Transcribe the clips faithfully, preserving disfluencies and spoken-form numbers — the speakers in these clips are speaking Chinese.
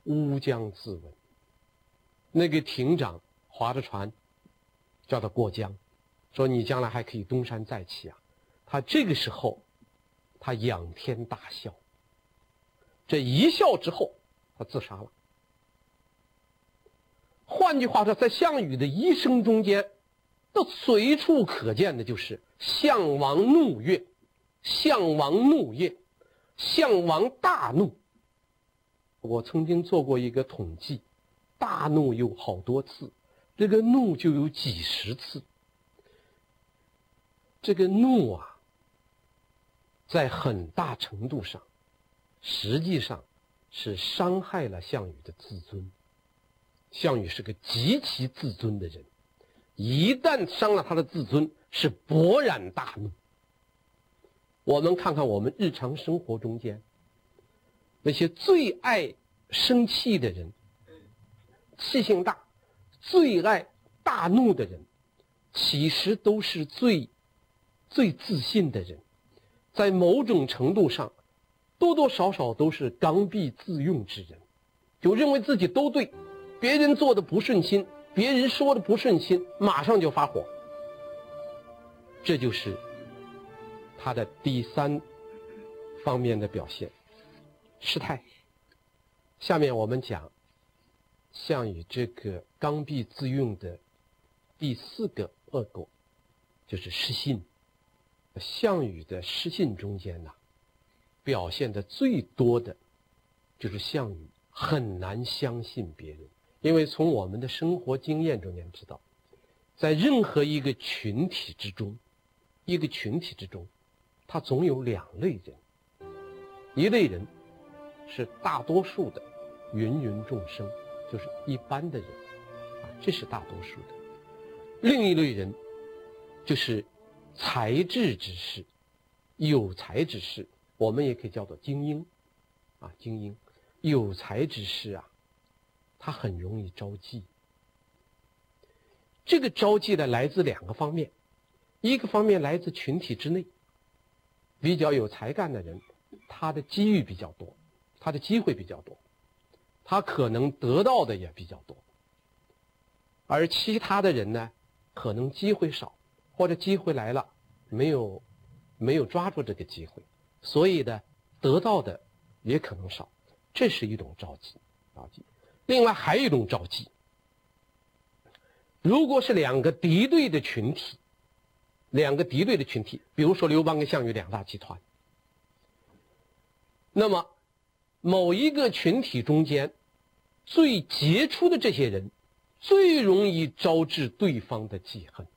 乌江自刎。那个亭长划着船叫他过江，说你将来还可以东山再起啊。他这个时候他仰天大笑，这一笑之后他自杀了。换句话说，在项羽的一生中间都随处可见的就是项王怒越，项王怒越，项王大怒。我曾经做过一个统计，大怒有好多次，这个怒就有几十次。这个怒啊，在很大程度上实际上是伤害了项羽的自尊。项羽是个极其自尊的人，一旦伤了他的自尊，是勃然大怒。我们看看我们日常生活中间那些最爱生气的人，气性大，最爱大怒的人，其实都是最最自信的人，在某种程度上多多少少都是刚愎自用之人，就认为自己都对，别人做的不顺心，别人说的不顺心，马上就发火。这就是他的第三方面的表现，失态。下面我们讲项羽这个刚愎自用的第四个恶果，就是失信。项羽的失信中间呢，表现的最多的就是项羽很难相信别人。因为从我们的生活经验中间知道，在任何一个群体之中，一个群体之中，他总有两类人，一类人是大多数的芸芸众生，就是一般的人啊，这是大多数的。另一类人就是才智之士，有才之士，我们也可以叫做精英啊，精英。有才之士啊，他很容易招忌。这个招忌呢，来自两个方面，一个方面来自群体之内，比较有才干的人，他的机遇比较多，他的机会比较多，他可能得到的也比较多。而其他的人呢，可能机会少，或者机会来了没有没有抓住这个机会，所以呢得到的也可能少。这是一种招忌招忌。另外还有一种招忌，如果是两个敌对的群体，两个敌对的群体，比如说刘邦跟项羽两大集团，那么某一个群体中间最杰出的这些人最容易招致对方的记恨，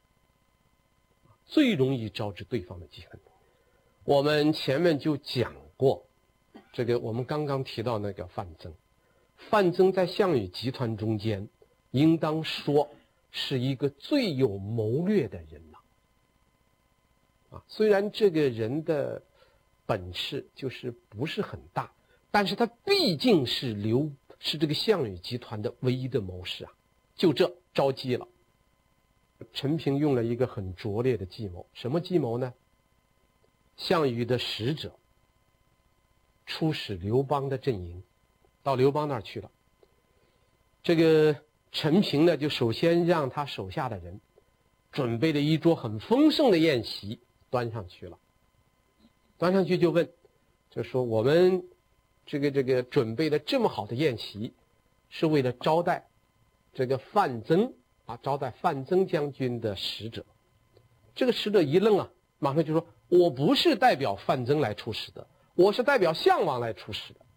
最容易招致对方的记恨。我们前面就讲过，这个我们刚刚提到那个范增，范增在项羽集团中间应当说是一个最有谋略的人了啊。虽然这个人的本事就是不是很大，但是他毕竟是刘是这个项羽集团的唯一的谋士啊，就这招忌了。陈平用了一个很拙劣的计谋，什么计谋呢？项羽的使者出使刘邦的阵营，到刘邦那儿去了。这个陈平呢，就首先让他手下的人准备了一桌很丰盛的宴席端上去了。端上去就问，就说我们这个这个准备了这么好的宴席，是为了招待这个范增啊，招待范增将军的使者。这个使者一愣啊，马上就说，我不是代表范增来出使的，我是代表项王来出使的。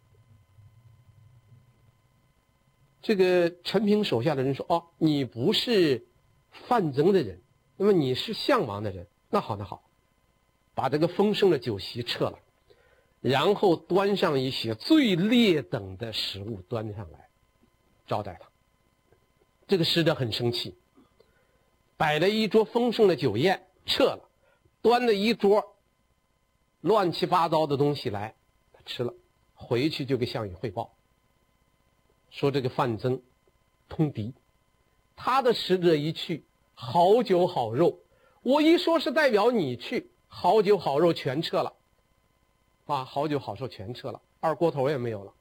这个陈平手下的人说，哦，你不是范增的人，那么你是项王的人，那好那好，把这个丰盛的酒席撤了，然后端上一些最劣等的食物端上来招待他。这个使者很生气，摆了一桌丰盛的酒宴撤了，端了一桌乱七八糟的东西来，他吃了，回去就给项羽汇报，说这个范增通敌，他的使者一去，好酒好肉，我一说是代表你去，好酒好肉全撤了啊，好酒好肉全撤了，二锅头也没有了。